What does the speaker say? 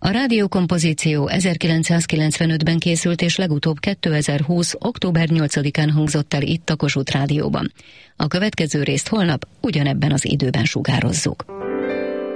A rádiókompozíció 1995-ben készült, és legutóbb 2020. október 8-án hangzott el itt a Kossuth Rádióban. A következő részt holnap ugyanebben az időben sugározzuk.